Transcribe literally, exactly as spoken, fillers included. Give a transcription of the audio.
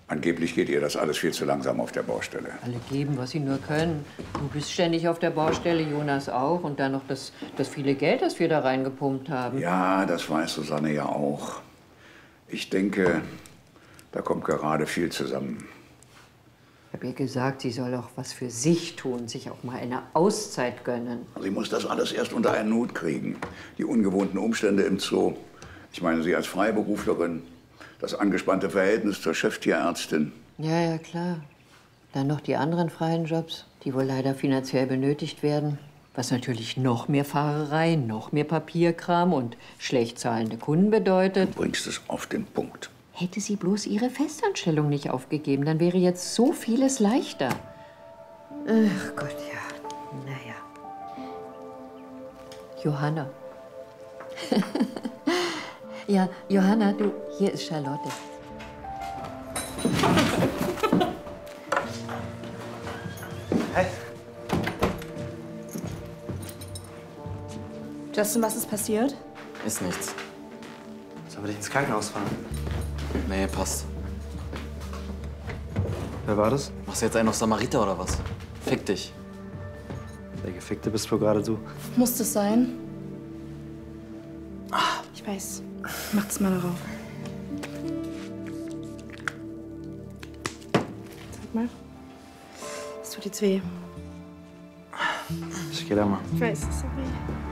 Angeblich geht ihr das alles viel zu langsam auf der Baustelle. Alle geben, was sie nur können. Du bist ständig auf der Baustelle, Jonas auch. Und dann noch das, das viele Geld, das wir da reingepumpt haben. Ja, das weiß Susanne ja auch. Ich denke, da kommt gerade viel zusammen. Ich habe ihr gesagt, sie soll auch was für sich tun, sich auch mal eine Auszeit gönnen. Sie muss das alles erst unter einen Hut kriegen. Die ungewohnten Umstände im Zoo. Ich meine, sie als Freiberuflerin, das angespannte Verhältnis zur Cheftierärztin. Ja, ja, klar. Dann noch die anderen freien Jobs, die wohl leider finanziell benötigt werden. Was natürlich noch mehr Fahrerei, noch mehr Papierkram und schlecht zahlende Kunden bedeutet. Du bringst es auf den Punkt. Hätte sie bloß ihre Festanstellung nicht aufgegeben, dann wäre jetzt so vieles leichter. Ach Gott, ja. Naja. Johanna. Ja, Johanna, du, hier ist Charlotte. Hi. Justin, was ist passiert? Ist nichts. Sollen wir dich ins Krankenhaus fahren? Nee, passt. Wer war das? Machst du jetzt einen auf Samariter oder was? Fick dich. Der Gefickte bist wohl gerade du. Muss das sein? Ich weiß. Macht's mal darauf. Sag mal. Es tut jetzt weh. Ich geh da mal. Ich weiß, es tut weh.